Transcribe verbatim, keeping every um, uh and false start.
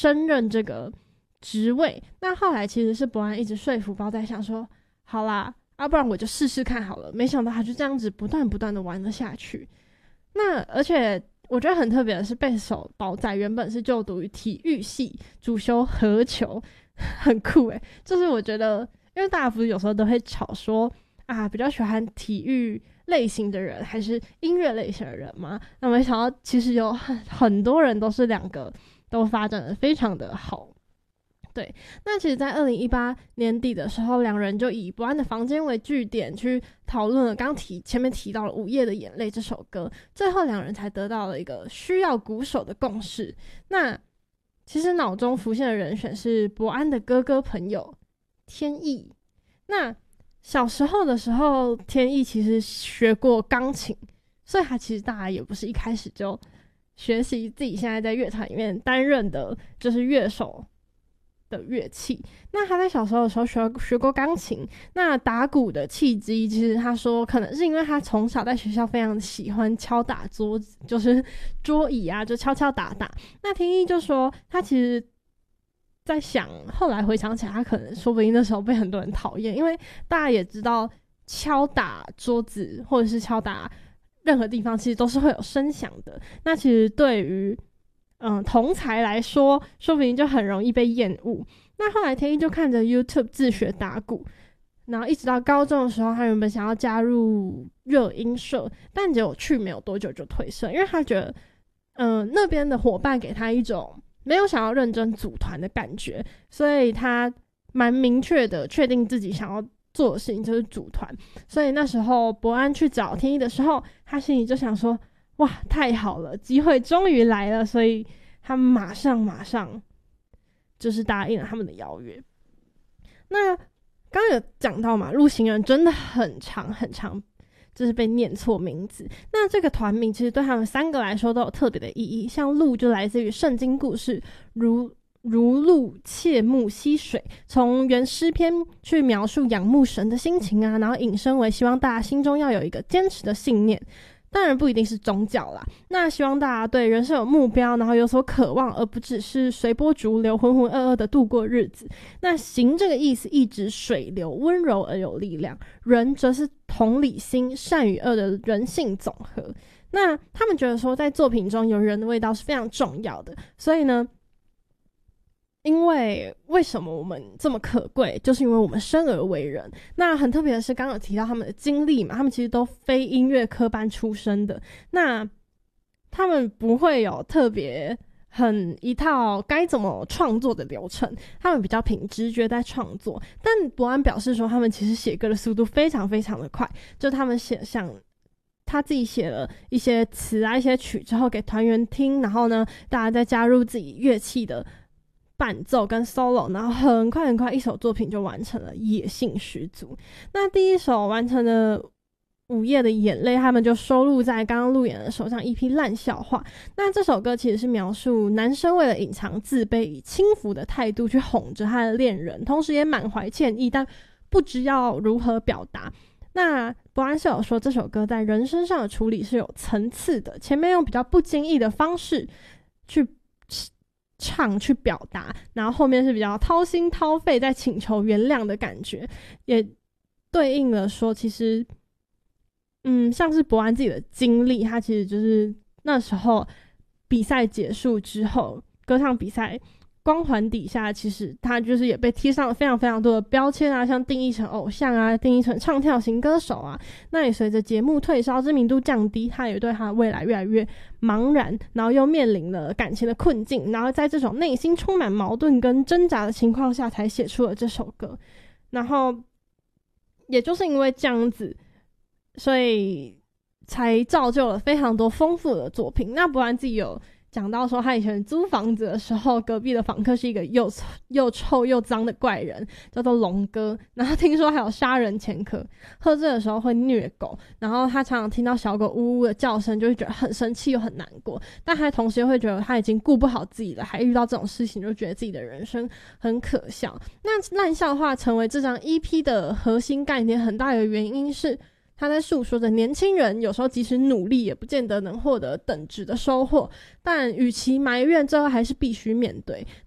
升任这个职位。那后来其实是博安一直说服包在想说，好啦，啊不然我就试试看好了。没想到他就这样子不断不断的玩了下去。那而且我觉得很特别的是，贝斯手包仔原本是就读于体育系，主修合球，很酷诶。就是我觉得，因为大家不是有时候都会吵说啊，比较喜欢体育类型的人还是音乐类型的人嘛？那没想到其实有很很多人都是两个都发展的非常的好。对，那其实在二零一八年底的时候，两人就以博安的房间为据点去讨论了刚提前面提到了午夜的眼泪这首歌，最后两人才得到了一个需要鼓手的共识。那其实脑中浮现的人选是博安的哥哥朋友天意。那小时候的时候，天意其实学过钢琴，所以他其实大家也不是一开始就学习自己现在在乐团里面担任的就是乐手的乐器。那他在小时候的时候 学, 学过钢琴，那打鼓的契机其实他说可能是因为他从小在学校非常喜欢敲打桌子，就是桌椅啊，就敲敲打打。那天意就说他其实在想，后来回想起来，他可能说不定那时候被很多人讨厌，因为大家也知道敲打桌子或者是敲打任何地方其实都是会有声响的。那其实对于嗯同才来说，说不定就很容易被厌恶。那后来天意就看着 YouTube 自学打鼓，然后一直到高中的时候，他原本想要加入热音社，但结果去没有多久就退社，因为他觉得嗯那边的伙伴给他一种没有想要认真组团的感觉，所以他蛮明确的确定自己想要做的事情就是组团。所以那时候博安去找天意的时候，他心里就想说，哇，太好了，机会终于来了，所以他马上马上就是答应了他们的邀约。那刚刚有讲到嘛，陆行人真的很长很长，就是被念错名字。那这个团名其实对他们三个来说都有特别的意义，像陆就来自于圣经故事，如如鹿切慕溪水，从原诗篇去描述仰慕神的心情啊，然后引申为希望大家心中要有一个坚持的信念。当然不一定是宗教啦，那希望大家对人生有目标，然后有所渴望，而不只是随波逐流浑浑噩噩的度过日子。那行这个意思意指水流，温柔而有力量，人则是同理心，善与恶的人性总和。那他们觉得说在作品中有人的味道是非常重要的，所以呢，因为为什么我们这么可贵，就是因为我们生而为人。那很特别的是刚刚有提到他们的经历嘛，他们其实都非音乐科班出身的，那他们不会有特别很一套该怎么创作的流程，他们比较凭直觉在创作。但博安表示说他们其实写歌的速度非常非常的快，就他们写想他自己写了一些词啊一些曲之后给团员听，然后呢大家再加入自己乐器的伴奏跟 solo， 然后很快很快一首作品就完成了，野性十足。那第一首完成的午夜的眼泪，他们就收录在刚刚路演的首张 E P 烂笑话。那这首歌其实是描述男生为了隐藏自卑，以轻浮的态度去哄着他的恋人，同时也满怀歉意，但不知要如何表达。那博安是有说这首歌在人生上的处理是有层次的，前面用比较不经意的方式去唱去表达，然后后面是比较掏心掏肺在请求原谅的感觉，也对应了说其实嗯，像是博安自己的经历，他其实就是那时候比赛结束之后，歌唱比赛光环底下，其实他就是也被贴上了非常非常多的标签啊，像定义成偶像啊，定义成唱跳型歌手啊。那也随着节目退烧，知名度降低，他也对他的未来越来越茫然，然后又面临了感情的困境，然后在这种内心充满矛盾跟挣扎的情况下，才写出了这首歌。然后也就是因为这样子，所以才造就了非常多丰富的作品。那博安自己有讲到说，他以前租房子的时候，隔壁的房客是一个又又臭又脏的怪人，叫做龙哥。然后听说还有杀人前科，喝醉的时候会虐狗。然后他常常听到小狗呜呜的叫声，就会觉得很生气又很难过。但他同时又会觉得他已经顾不好自己了，还遇到这种事情，就觉得自己的人生很可笑。那烂笑话成为这张 E P 的核心概念，很大的原因是他在诉说着年轻人有时候即使努力也不见得能获得等值的收获，但与其埋怨，最后还是必须面对。